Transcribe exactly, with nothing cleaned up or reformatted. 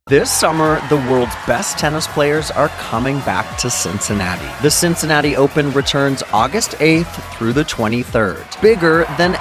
This summer, the world's best tennis players are coming back to Cincinnati. The Cincinnati Open returns August eighth through the twenty-third. Bigger than